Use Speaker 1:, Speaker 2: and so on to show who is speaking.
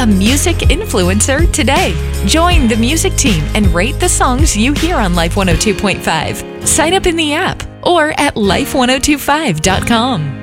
Speaker 1: a music influencer today. Join the music team and rate the songs you hear on Life 102.5. Sign up in the app or at life1025.com.